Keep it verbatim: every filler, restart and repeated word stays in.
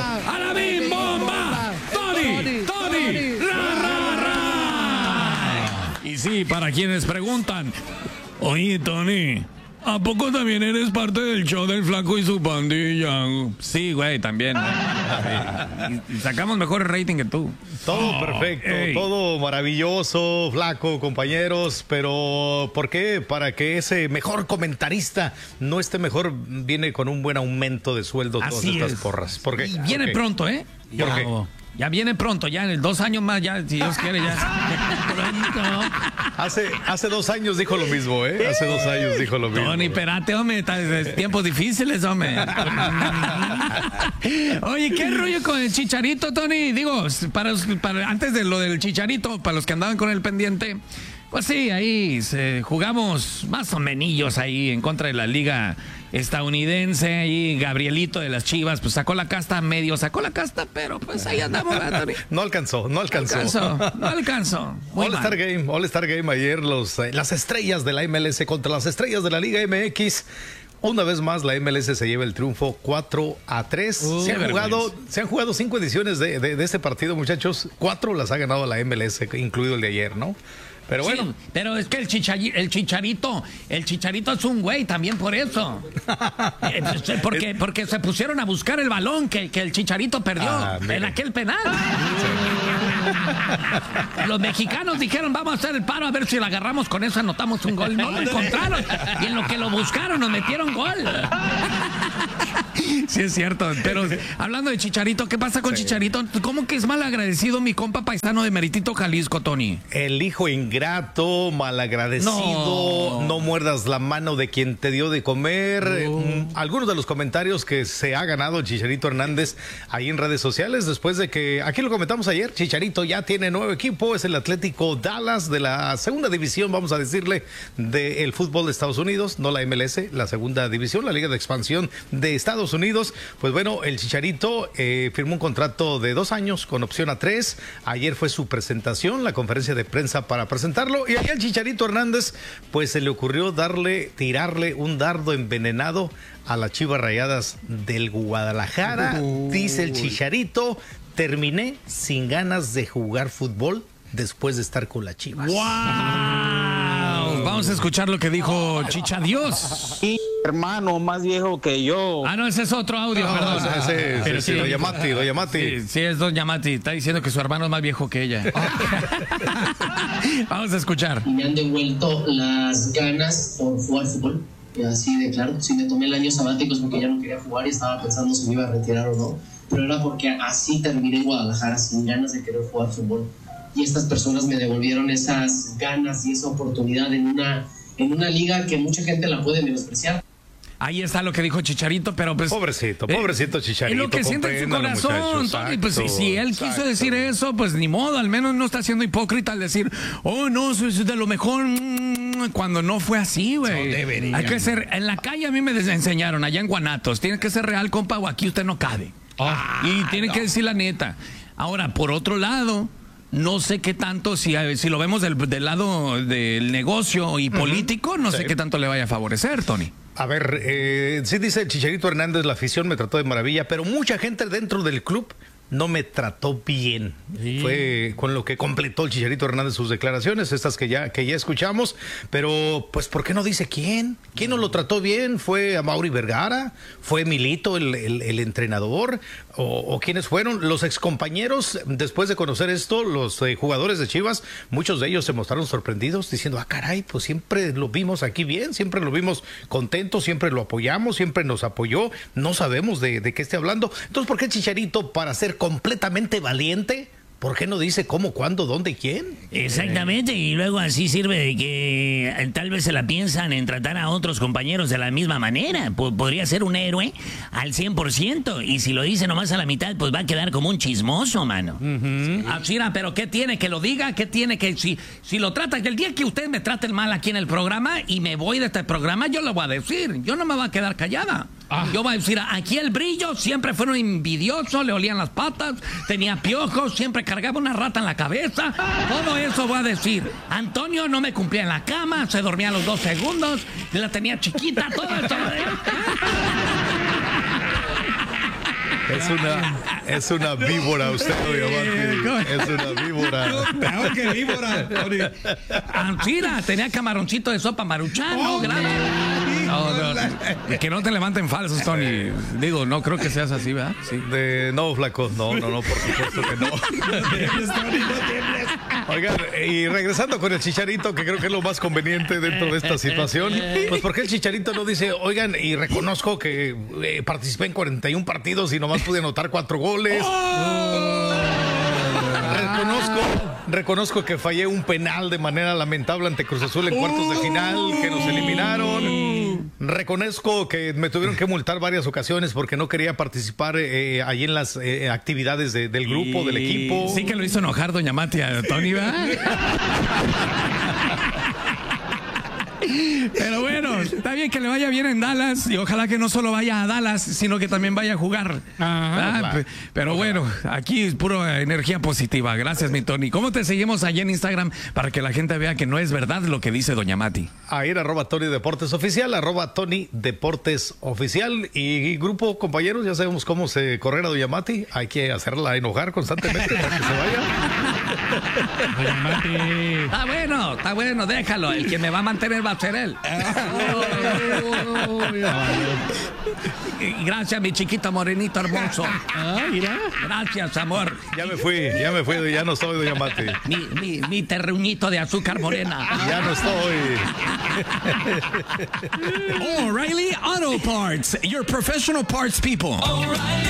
a la Bim Bomba. Tony, Tony, ra, ra, ra. Y sí, para quienes preguntan, oye, Tony, ¿a poco también eres parte del show del Flaco y su pandilla? Sí, güey, también. Y, y sacamos mejor rating que tú. Todo perfecto, ey. todo maravilloso, Flaco, compañeros, pero ¿por qué? Para que ese mejor comentarista no esté mejor, viene con un buen aumento de sueldo todas Así estas es. porras. ¿Por qué? Y viene ¿Por qué? pronto, ¿eh? ¿Por Ya, qué? ya viene pronto, ya en dos años más, ya, si Dios quiere, ya. Pronto. Hace, hace dos años dijo lo mismo, ¿eh? Hace dos años dijo lo mismo. Tony, espérate, hombre, está- es tiempos difíciles, hombre. Oye, ¿qué rollo con el Chicharito, Tony? Digo, para, para- antes de lo del Chicharito, para los que andaban con el pendiente, pues sí, ahí se- jugamos más o menos ahí en contra de la liga estadounidense. Ahí Gabrielito de las Chivas, pues sacó la casta, medio sacó la casta, pero pues ahí andamos, ¿verdad, Tony? No alcanzó, no alcanzó. Alcanzó, no alcanzó. Muy All Star mal. Game, All Star Game ayer, los, eh, las estrellas de la M L S contra las estrellas de la Liga M X. Una vez más la M L S se lleva el triunfo cuatro a tres. Uh, se, han qué jugado, vergüenza. se han jugado cinco ediciones de, de, de este partido, muchachos. Cuatro las ha ganado la M L S, incluido el de ayer, ¿no? Pero bueno. Sí, pero es que el, chichari- el chicharito, el chicharito es un güey también por eso. Eh, pues, porque, porque se pusieron a buscar el balón que, que el chicharito perdió Ah, mire. en aquel penal. Los mexicanos dijeron, vamos a hacer el paro a ver si lo agarramos, con eso anotamos un gol. No lo encontraron. Y en lo que lo buscaron nos metieron gol. Sí, es cierto. Pero hablando de Chicharito, ¿qué pasa con Sí. Chicharito? ¿Cómo que es mal agradecido mi compa paisano de Meritito, Jalisco, Tony? El hijo ingrato, malagradecido, No. no, muerdas la mano de quien te dio de comer. Mm, algunos de los comentarios que se ha ganado Chicharito Hernández ahí en redes sociales, después de que, aquí lo comentamos ayer, Chicharito ya tiene nuevo equipo, es el Atlético Dallas de la segunda división, vamos a decirle, del fútbol de Estados Unidos, no la M L S, la segunda división, la Liga de Expansión de Estados Unidos. Pues bueno, el Chicharito eh, firmó un contrato de dos años con opción a tres. Ayer fue su presentación, la conferencia de prensa para presentarlo. Y ahí al Chicharito Hernández, pues se le ocurrió darle, tirarle un dardo envenenado a las Chivas Rayadas del Guadalajara. Uy. Dice el Chicharito, terminé sin ganas de jugar fútbol después de estar con las Chivas. ¡Wow! Vamos a escuchar lo que dijo Chicha Dios. Sí, hermano, más viejo que yo. Ah, no, ese es otro audio, No, perdón. ese- ese- Pero ese, Doña Mati, Doña Mati. Sí, sí, es Doña Mati. Está diciendo que su hermano es más viejo que ella. Vamos a escuchar. Y me han devuelto las ganas por jugar fútbol. Y así de claro, sí me tomé el año sabático porque ya no quería jugar y estaba pensando si me iba a retirar o no. Pero era porque así terminé en Guadalajara sin ganas de querer jugar fútbol. Y estas personas me devolvieron esas ganas y esa oportunidad en una, en una liga que mucha gente la puede menospreciar. Ahí está lo que dijo Chicharito, pero pues... Pobrecito, eh, pobrecito Chicharito. Es lo que siente en su compréndalo, corazón, muchacho, Tony. Pues si, exacto, si él quiso exacto. decir eso, pues ni modo, al menos no está siendo hipócrita al decir, oh, no, eso es de lo mejor, mm, cuando no fue así, güey. No debería. Hay que ser, en la calle a mí me enseñaron, allá en Guanatos, tiene que ser real, compa, o aquí usted no cabe. y tiene que decir la neta. Ahora, por otro lado... No sé qué tanto, si, si lo vemos del, del lado del negocio y político, no sé Sí. qué tanto le vaya a favorecer, Tony. A ver, eh, sí dice el Chicharito Hernández, la afición me trató de maravilla, pero mucha gente dentro del club no me trató bien. Sí. Fue con lo que completó el Chicharito Hernández sus declaraciones, estas que ya, que ya escuchamos, pero pues ¿por qué no dice quién? ¿Quién no lo trató bien? ¿Fue a Mauri Vergara? ¿Fue Milito el, el, el entrenador? ¿O, ¿O quiénes fueron? Los excompañeros, después de conocer esto, los eh, jugadores de Chivas, muchos de ellos se mostraron sorprendidos diciendo, ah caray, pues siempre lo vimos aquí bien, siempre lo vimos contento, siempre lo apoyamos, siempre nos apoyó, no sabemos de, de qué esté hablando. Entonces, ¿por qué Chicharito, para ser completamente valiente, por qué no dice cómo, cuándo, dónde y quién? Exactamente, y luego así sirve de que eh, tal vez se la piensan en tratar a otros compañeros de la misma manera? Po- podría ser un héroe al cien por ciento, y si lo dice nomás a la mitad, pues va a quedar como un chismoso, mano. Así era, pero ¿qué tiene que lo diga? ¿Qué tiene que si si lo trata? El día que ustedes me traten mal aquí en el programa y me voy de este programa, yo lo voy a decir. Yo no me voy a quedar callada. Yo voy a decir, aquí el brillo siempre fue un envidioso, le olían las patas, tenía piojos, siempre cargaba una rata en la cabeza. Todo eso voy a decir. Antonio no me cumplía en la cama, se dormía a los dos segundos, la tenía chiquita, todo eso. Es una, es una víbora usted, Diamante. Es una víbora. Peor que víbora. Ancina, tenía camaroncito de sopa maruchan, no, Oh, grave. No, no, y que no te levanten falsos, Tony. Digo, no creo que seas así, ¿verdad? Sí. De, no, flaco, no, no, no, por supuesto que no. No tiembles, Tony, no tiembles. Oigan, y regresando con el Chicharito, que creo que es lo más conveniente dentro de esta situación, pues porque el Chicharito no dice, oigan, y reconozco que eh, participé en cuarenta y uno partidos y nomás pude anotar cuatro goles. Oh. Reconozco, reconozco que fallé un penal de manera lamentable ante Cruz Azul en cuartos de final, que nos eliminaron. Reconozco que me tuvieron que multar varias ocasiones porque no quería participar eh, allí en las eh, actividades de, del grupo, del equipo. Sí que lo hizo enojar doña Mati a Tony, ¿verdad? Pero bueno, está bien que le vaya bien en Dallas y ojalá que no solo vaya a Dallas, sino que también vaya a jugar. Ah, claro. Pero bueno, aquí es pura energía positiva. Gracias, mi Tony. ¿Cómo te seguimos allí en Instagram para que la gente vea que no es verdad lo que dice doña Mati? A ir arroba Tony Deportes Oficial, arroba Tony Deportes Oficial. Y grupo, compañeros, ya sabemos cómo se correr a doña Mati. Hay que hacerla enojar constantemente para que se vaya. Doña Mati. Está bueno, está bueno, déjalo. El que me va a mantener va a ser él. Gracias, mi chiquito morenito hermoso. Ah, mira. Gracias, amor. Ya me fui, ya me fui, ya no soy doña Mati. Mi, mi, mi terruñito de azúcar morena. Ya no estoy. O'Reilly Auto Parts, your professional parts people. O'Reilly